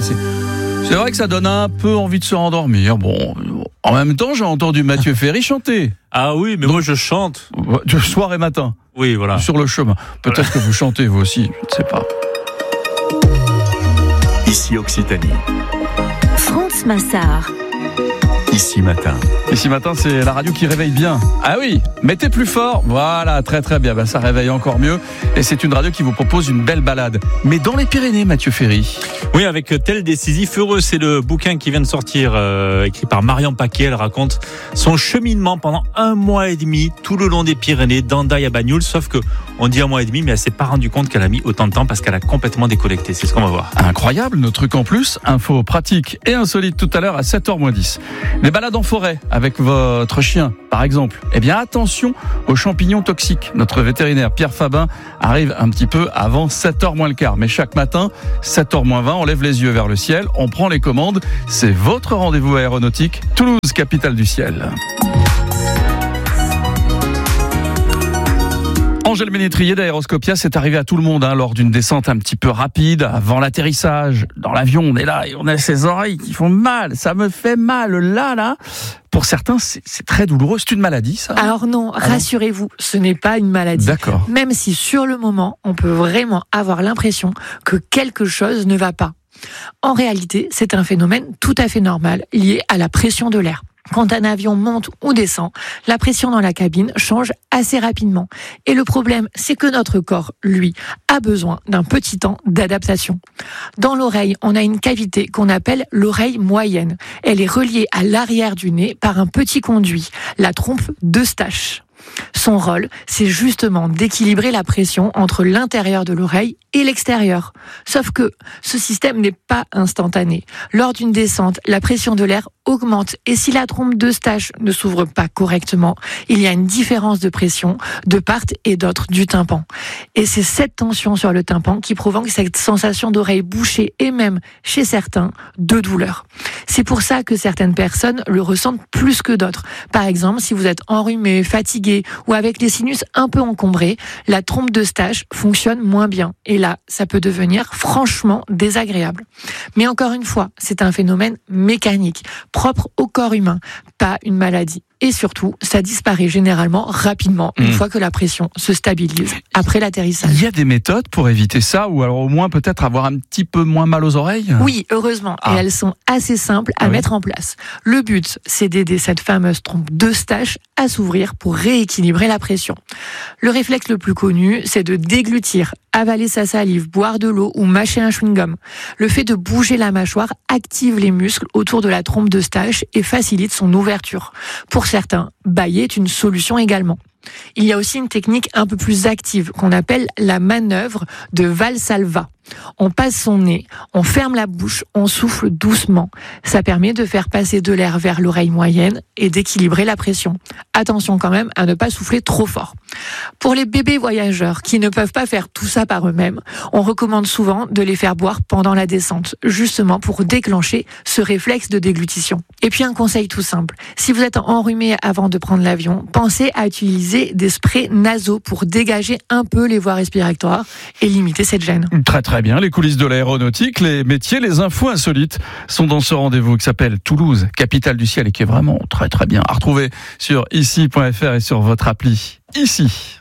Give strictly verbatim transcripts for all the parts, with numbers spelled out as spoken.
c'est, c'est vrai que ça donne un peu envie de se rendormir. Bon, en même temps, j'ai entendu Mathieu Ferry chanter. Ah oui, mais Donc, moi je chante. Soir et matin. Oui, voilà. Sur le chemin. Peut-être voilà. que vous chantez vous aussi, je ne sais pas. Ici Occitanie. France Massard. Ici Matin. Ici Matin, c'est la radio qui réveille bien. Ah oui, mettez plus fort. Voilà, très très bien. Ben, ça réveille encore mieux. Et c'est une radio qui vous propose une belle balade. Mais dans les Pyrénées, Mathieu Ferry. Oui, avec Tel décisif heureux, c'est le bouquin qui vient de sortir, euh, écrit par Marion Paquet. Elle raconte son cheminement pendant un mois et demi, tout le long des Pyrénées, d'Hendaye à Bagnoul. Sauf que on dit un mois et demi, mais elle s'est pas rendue compte qu'elle a mis autant de temps parce qu'elle a complètement déconnecté. C'est ce qu'on va voir. Incroyable, nos trucs en plus. Info pratique et insolite tout à l'heure à sept heures moins dix. Les balades en forêt avec votre chien, par exemple. Eh bien, attention aux champignons toxiques. Notre vétérinaire Pierre Fabin arrive un petit peu avant sept heures moins le quart. Mais chaque matin, sept heures moins vingt, on lève les yeux vers le ciel, on prend les commandes. C'est votre rendez-vous aéronautique, Toulouse, capitale du ciel. Angèle Ménétrier d'Aéroscopia, c'est arrivé à tout le monde hein, lors d'une descente un petit peu rapide, avant l'atterrissage. Dans l'avion, on est là et on a ses oreilles qui font mal. Ça me fait mal là, là. Pour certains, c'est, c'est très douloureux. C'est une maladie, ça ? Alors non, ah rassurez-vous, ce n'est pas une maladie. D'accord. Même si sur le moment, on peut vraiment avoir l'impression que quelque chose ne va pas. En réalité, c'est un phénomène tout à fait normal lié à la pression de l'air. Quand un avion monte ou descend, la pression dans la cabine change assez rapidement. Et le problème, c'est que notre corps, lui, a besoin d'un petit temps d'adaptation. Dans l'oreille, on a une cavité qu'on appelle l'oreille moyenne. Elle est reliée à l'arrière du nez par un petit conduit, la trompe d'Eustache. Son rôle, c'est justement d'équilibrer la pression entre l'intérieur de l'oreille et l'extérieur. Sauf que ce système n'est pas instantané. Lors d'une descente, la pression de l'air augmente et si la trompe d'Eustache ne s'ouvre pas correctement, il y a une différence de pression de part et d'autre du tympan. Et c'est cette tension sur le tympan qui provoque cette sensation d'oreille bouchée et même, chez certains, de douleur. C'est pour ça que certaines personnes le ressentent plus que d'autres. Par exemple, si vous êtes enrhumé, fatigué ou avec les sinus un peu encombrés, la trompe d'Eustache fonctionne moins bien. Et là, ça peut devenir franchement désagréable. Mais encore une fois, c'est un phénomène mécanique, propre au corps humain, pas une maladie. Et surtout, ça disparaît généralement rapidement une mmh. fois que la pression se stabilise après l'atterrissage. Il y a des méthodes pour éviter ça ou alors au moins peut-être avoir un petit peu moins mal aux oreilles ? Oui, heureusement. Ah. Et elles sont assez simples à ah oui. mettre en place. Le but, c'est d'aider cette fameuse trompe d'Eustache à s'ouvrir pour rééquilibrer la pression. Le réflexe le plus connu, c'est de déglutir, avaler sa salive, boire de l'eau ou mâcher un chewing-gum. Le fait de bouger la mâchoire active les muscles autour de la trompe d'Eustache et facilite son ouverture. Pour certains, bâiller est une solution également. Il y a aussi une technique un peu plus active qu'on appelle la manœuvre de Valsalva. On passe son nez, on ferme la bouche, on souffle doucement. Ça permet de faire passer de l'air vers l'oreille moyenne et d'équilibrer la pression. Attention quand même à ne pas souffler trop fort. Pour les bébés voyageurs qui ne peuvent pas faire tout ça par eux-mêmes, on recommande souvent de les faire boire pendant la descente, justement pour déclencher ce réflexe de déglutition. Et puis un conseil tout simple, si vous êtes enrhumé avant de prendre l'avion, pensez à utiliser des sprays nasaux pour dégager un peu les voies respiratoires et limiter cette gêne. Très très bien, les coulisses de l'aéronautique, les métiers, les infos insolites sont dans ce rendez-vous qui s'appelle Toulouse, capitale du ciel et qui est vraiment très très bien à retrouver sur ici point f r et sur votre appli Ici.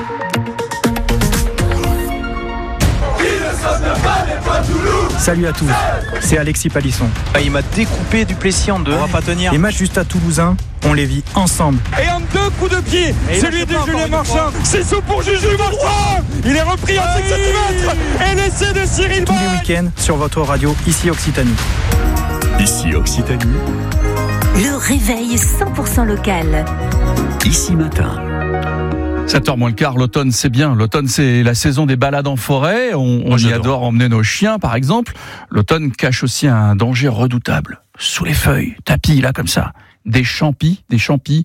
Salut à tous, c'est Alexis Palisson. Il m'a découpé du Plessis en deux. On va pas tenir. Les matchs juste à Toulousain, on les vit ensemble. Et en deux coups de pied, celui de Julien Marchand. C'est sous pour Juju Marchand. Il est repris à cinq centimètres. Et l'essai de Cyril Tous les week-ends sur votre radio, ici Occitanie. Ici Occitanie. Le réveil cent pour cent local. Ici Matin. sept heures moins le quart, l'automne c'est bien. L'automne c'est la saison des balades en forêt. On, on y adore emmener nos chiens par exemple. L'automne cache aussi un danger redoutable. Sous les feuilles, tapis là comme ça. Des champis, des champis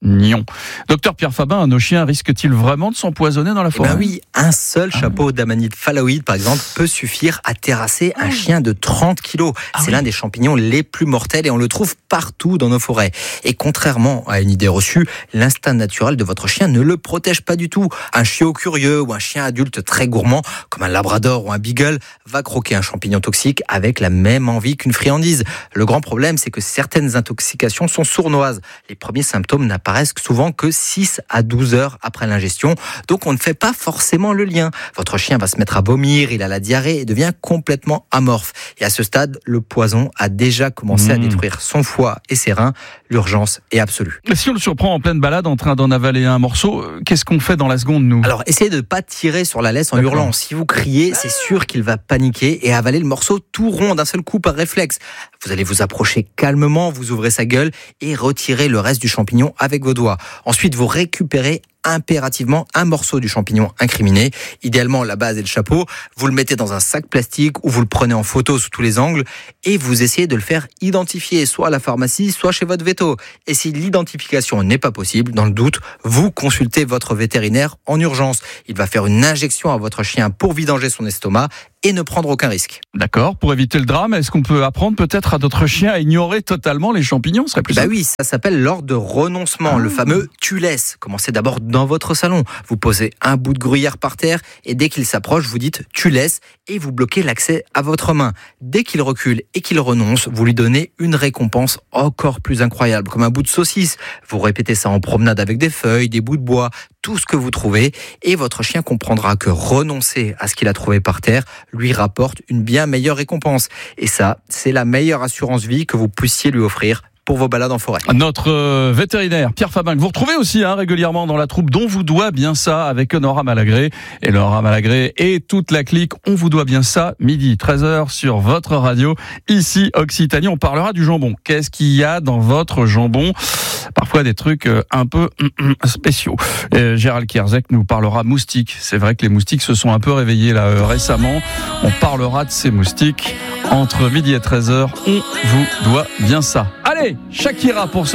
Nyon. Docteur Pierre Fabin, nos chiens risquent-ils vraiment de s'empoisonner dans la forêt ? Eh ben oui, un seul chapeau d'amanite phalloïde, par exemple, peut suffire à terrasser un chien de trente kilos. Ah C'est oui. l'un des champignons les plus mortels et on le trouve partout dans nos forêts. Et contrairement à une idée reçue, l'instinct naturel de votre chien ne le protège pas du tout. Un chiot curieux ou un chien adulte très gourmand, comme un labrador ou un beagle, va croquer un champignon toxique avec la même envie qu'une friandise. Le grand problème, c'est que certaines intoxications sont sournoises. Les premiers symptômes n'apparaissent souvent que six à douze heures après l'ingestion, donc on ne fait pas forcément le lien. Votre chien va se mettre à vomir, il a la diarrhée et devient complètement amorphe. Et à ce stade, le poison a déjà commencé mmh. à détruire son foie et ses reins. L'urgence est absolue. Et si on le surprend en pleine balade en train d'en avaler un morceau, qu'est-ce qu'on fait dans la seconde, nous ? Alors, essayez de ne pas tirer sur la laisse en D'accord. hurlant. Si vous criez, c'est sûr qu'il va paniquer et avaler le morceau tout rond d'un seul coup par réflexe. Vous allez vous approcher calmement, vous ouvrez sa gueule et retirez le reste du champignon avec vos doigts. Ensuite, vous récupérez impérativement un morceau du champignon incriminé, idéalement la base et le chapeau. Vous le mettez dans un sac plastique ou vous le prenez en photo sous tous les angles et vous essayez de le faire identifier, soit à la pharmacie, soit chez votre véto. Et si l'identification n'est pas possible, dans le doute, vous consultez votre vétérinaire en urgence. Il va faire une injection à votre chien pour vidanger son estomac et ne prendre aucun risque. D'accord. Pour éviter le drame, est-ce qu'on peut apprendre peut-être à notre chien à ignorer totalement les champignons ? Ce serait plus Bah simple. oui, ça s'appelle l'ordre de renoncement, Ah. le fameux « tu laisses ». Commencez d'abord dans votre salon. Vous posez un bout de gruyère par terre et dès qu'il s'approche, vous dites « tu laisses » et vous bloquez l'accès à votre main. Dès qu'il recule et qu'il renonce, vous lui donnez une récompense encore plus incroyable, comme un bout de saucisse. Vous répétez ça en promenade avec des feuilles, des bouts de bois, tout ce que vous trouvez et votre chien comprendra que renoncer à ce qu'il a trouvé par terre lui rapporte une bien meilleure récompense. Et ça, c'est la meilleure assurance vie que vous puissiez lui offrir pour vos balades en forêt. Notre euh, vétérinaire Pierre Fabin, que vous retrouvez aussi hein, régulièrement dans la troupe dont vous doit bien ça avec Nora Malagré. Et Nora Malagré et toute la clique, on vous doit bien ça, midi treize heures sur votre radio, ici Occitanie. On parlera du jambon. Qu'est-ce qu'il y a dans votre jambon ? Parfois des trucs euh, un peu hum, hum, spéciaux. Et Gérald Kierzek nous parlera moustiques. C'est vrai que les moustiques se sont un peu réveillés là euh, récemment. On parlera de ces moustiques entre midi et treize heures. On vous doit bien ça. Allez, Shakira pour ce